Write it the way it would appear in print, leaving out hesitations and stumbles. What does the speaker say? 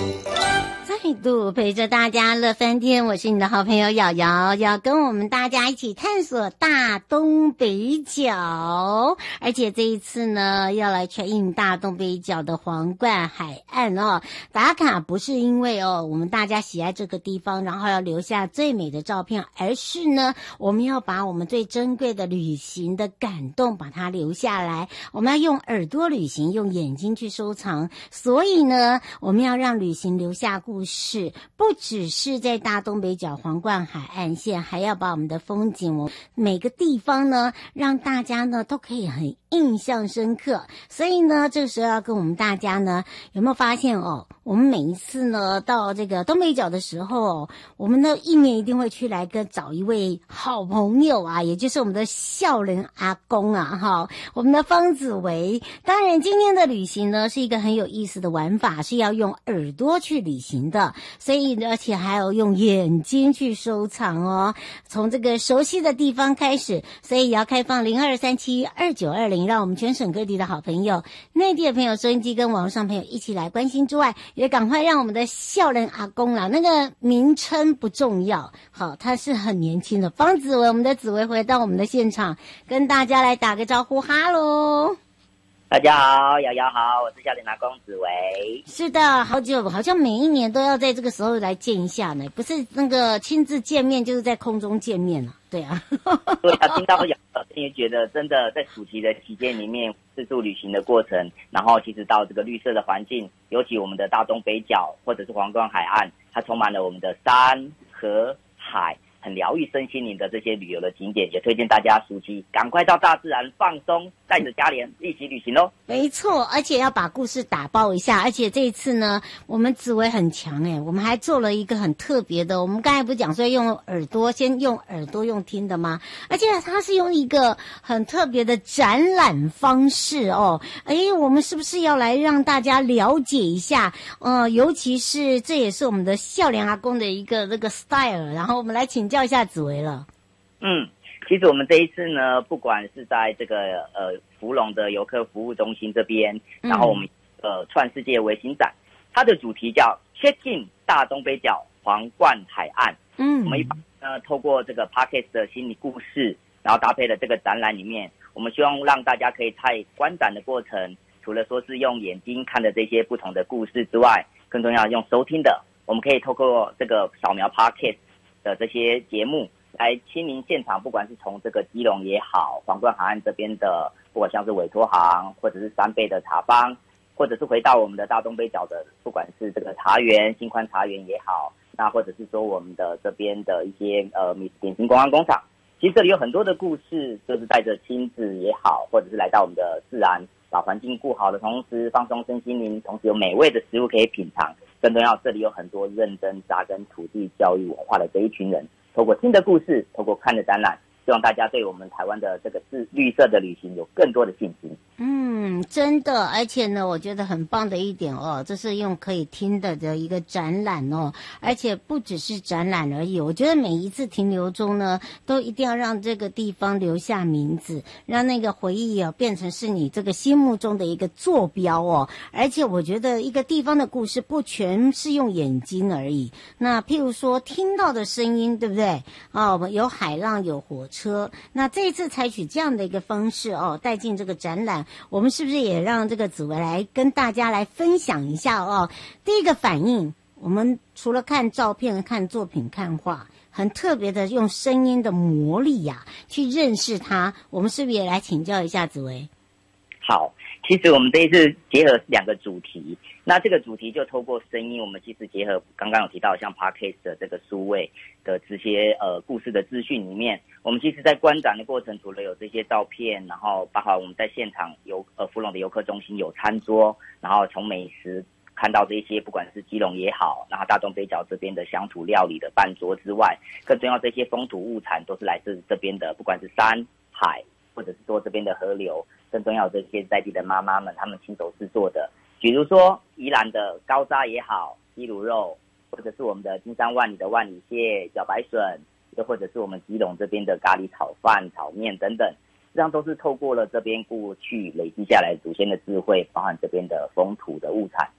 再度陪着大家乐翻天，我是你的好朋友瑶瑶，要跟我们大家一起探索大东北角，而且这一次呢，要来check in大东北角的皇冠海岸哦。打卡不是因为我们大家喜爱这个地方，然后要留下最美的照片，而是呢，我们要把我们最珍贵的旅行的感动把它留下来，我们要用耳朵旅行，用眼睛去收藏，所以呢，我们要让旅行留下故事，不只是在大东北角皇冠海岸线，还要把我们的风景，每个地方呢，让大家呢都可以很印象深刻。所以呢，这个时候要跟我们大家呢，有没有发现我们每一次呢到这个东北角的时候我们呢一年一定会去来找一位好朋友啊，也就是我们的孝仁阿公啊，我们的方子维。当然，今天的旅行呢是一个很有意思的玩法，是要用耳朵去旅行的，所以而且还有用眼睛去收藏哦。从这个熟悉的地方开始，所以也要开放02372920，让我们全省各地的好朋友、内地的朋友、收音机跟网络上朋友一起来关心之外，也赶快让我们的孝仁阿公啦，那个名称不重要，好，他是很年轻的方子维，我们的子维回到我们的现场，跟大家来打个招呼，哈喽。 大家好，瑶瑶好，我是孝仁阿公子维。 是的，好久，好像每一年都要在这个时候来见一下呢，不是那个亲自见面，就是在空中见面了。对啊， 对啊，听到瑶瑶也觉得真的在暑期的期间里面，自助旅行的过程，然后其实到这个绿色的环境，尤其我们的大东北角或者是皇冠海岸，它充满了我们的山河海，很疗愈身心灵的这些旅游的景点，也推荐大家暑期赶快到大自然放松，带着家人一起旅行咯。 没错，而且要把故事打包一下，而且这一次呢，我们紫薇很强我们还做了一个很特别的，我们刚才不是讲说用耳朵，先用耳朵用听的吗？而且它是用一个很特别的展览方式我们是不是要来让大家了解一下？尤其是这也是我们的孝仁阿公的一个那个 style， 然后我们来请教一下紫薇了。 其实我们这一次呢，不管是在这个福隆的游客服务中心这边，然后我们创世界微型展，它的主题叫 Check in 大东北角皇冠海岸。我们一般透过这个 Podcast 的心理故事，然后搭配了这个展览里面，我们希望让大家可以在观展的过程，除了说是用眼睛看的这些不同的故事之外，更重要用收听的，我们可以透过这个扫描 Podcast 的这些节目来亲临现场，不管是从这个基隆也好，皇冠海岸这边的，不管像是委托行，或者是三倍的茶坊，或者是回到我们的大东北角的，不管是这个茶园、新宽茶园也好，那或者是说我们的这边的一些点心观光工厂，其实这里有很多的故事，就是带着亲子也好，或者是来到我们的自然，把环境顾好的同时，放松身心灵，同时有美味的食物可以品尝。更重要，这里有很多认真扎根土地教育文化的这一群人，透过听的故事，透过看的展览，希望大家对我们台湾的这个绿色的旅行有更多的信心。 真的，而且呢，我觉得很棒的一点这是用可以听的一个展览而且不只是展览而已，我觉得每一次停留中呢，都一定要让这个地方留下名字，让那个回忆变成是你这个心目中的一个坐标而且我觉得一个地方的故事不全是用眼睛而已，那譬如说听到的声音，对不对？有海浪，有火车，那这一次采取这样的一个方式带进这个展览，我们是不是也让这个紫薇来跟大家来分享一下第一个反应，我们除了看照片、看作品、看画，很特别的用声音的魔力去认识它，我们是不是也来请教一下紫薇？ 好，其实我们这一次结合两个主题，那这个主题就透过声音，我们其实结合刚刚有提到像 Podcast 的这个数位的这些故事的资讯里面，我们其实在观展的过程，除了有这些照片，然后包括我们在现场福隆的游客中心有餐桌，然后从美食看到这些不管是基隆也好，然后大东北角这边的乡土料理的办桌之外，更重要这些风土物产都是来自这边的，不管是山海或者是说这边的河流，更重要这些在地的妈妈们他们亲手制作的，比如说宜兰的高渣也好，西卤肉，或者是我们的金山万里的万里蟹、茭白笋，又或者是我们基隆这边的咖喱炒饭、炒面等等，这样都是透过了这边过去累积下来祖先的智慧，包含这边的风土的物产，